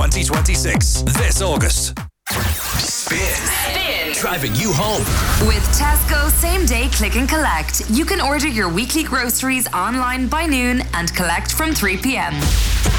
2026 this August. Spin. Driving you home. With Tesco Same Day Click and Collect, you can order your weekly groceries online by noon and collect from 3 p.m.